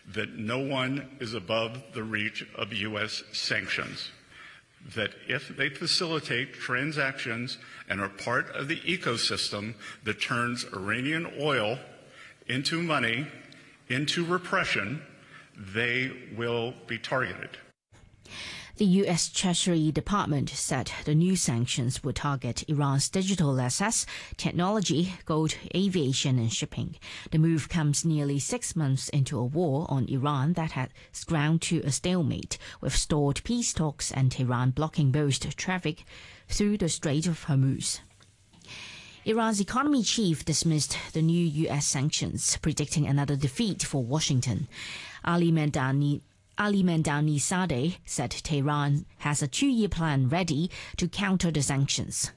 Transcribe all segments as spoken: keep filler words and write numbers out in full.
that no one is above the reach of U S sanctions, that if they facilitate transactions and are part of the ecosystem that turns Iranian oil into money, into repression, they will be targeted. The U S Treasury Department said the new sanctions would target Iran's digital assets, technology, gold, aviation and shipping. The move comes nearly six months into a war on Iran that has ground to a stalemate, with stalled peace talks and Tehran blocking most traffic through the Strait of Hormuz. Iran's economy chief dismissed the new U S sanctions, predicting another defeat for Washington. Ali Mandani Ali Mandani Sadeh said Tehran has a two-year plan ready to counter the sanctions.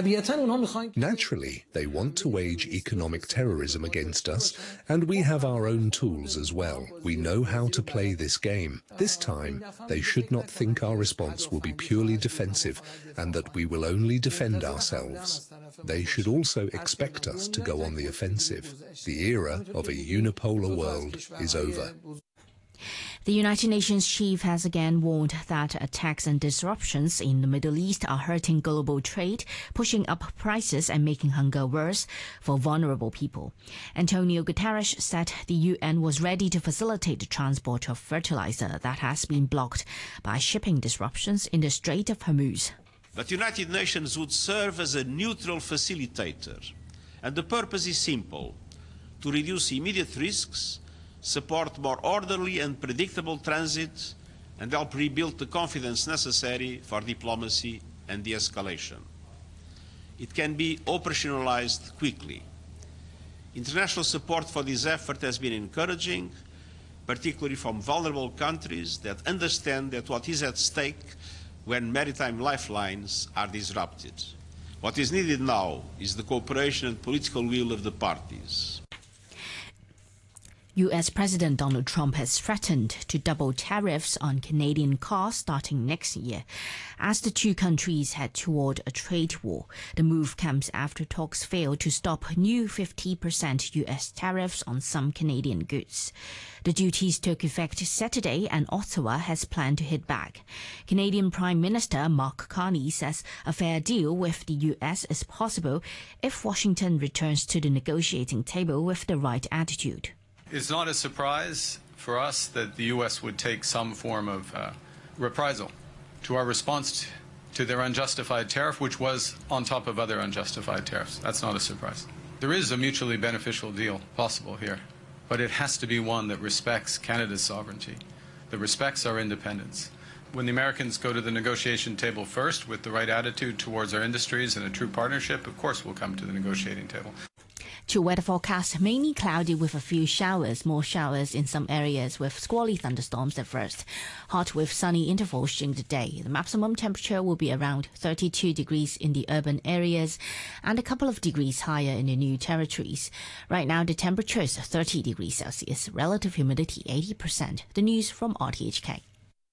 Naturally, they want to wage economic terrorism against us, and we have our own tools as well. We know how to play this game. This time, they should not think our response will be purely defensive and that we will only defend ourselves. They should also expect us to go on the offensive. The era of a unipolar world is over. The United Nations chief has again warned that attacks and disruptions in the Middle East are hurting global trade, pushing up prices and making hunger worse for vulnerable people. Antonio Guterres said the U N was ready to facilitate the transport of fertilizer that has been blocked by shipping disruptions in the Strait of Hormuz. But the United Nations would serve as a neutral facilitator, and the purpose is simple: to reduce immediate risks, support more orderly and predictable transit, and help rebuild the confidence necessary for diplomacy and de-escalation. It can be operationalized quickly. International support for this effort has been encouraging, particularly from vulnerable countries that understand that what is at stake when maritime lifelines are disrupted. What is needed now is the cooperation and political will of the parties. U S President Donald Trump has threatened to double tariffs on Canadian cars starting next year. As the two countries head toward a trade war, the move comes after talks failed to stop new fifty percent U S tariffs on some Canadian goods. The duties took effect Saturday, and Ottawa has planned to hit back. Canadian Prime Minister Mark Carney says a fair deal with the U S is possible if Washington returns to the negotiating table with the right attitude. It's not a surprise for us that the U S would take some form of uh, reprisal to our response to their unjustified tariff, which was on top of other unjustified tariffs. That's not a surprise. There is a mutually beneficial deal possible here, but it has to be one that respects Canada's sovereignty, that respects our independence. When the Americans go to the negotiation table first with the right attitude towards our industries and a true partnership, of course we'll come to the negotiating table. To weather forecast, mainly cloudy with a few showers, more showers in some areas with squally thunderstorms at first. Hot with sunny intervals during the day. The maximum temperature will be around thirty-two degrees in the urban areas and a couple of degrees higher in the new territories. Right now, the temperature is thirty degrees Celsius, relative humidity eighty percent. The news from R T H K.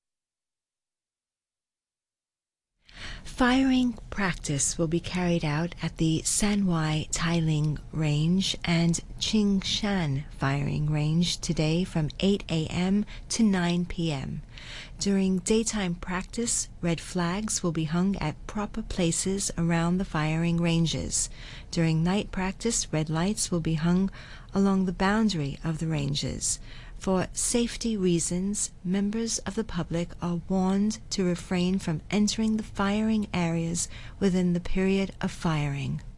Firing practice will be carried out at the Sanwai Tailing Range and Qingshan Firing Range today from eight a m to nine p m During daytime practice, red flags will be hung at proper places around the firing ranges. During night practice, red lights will be hung along the boundary of the ranges. For safety reasons, members of the public are warned to refrain from entering the firing areas within the period of firing.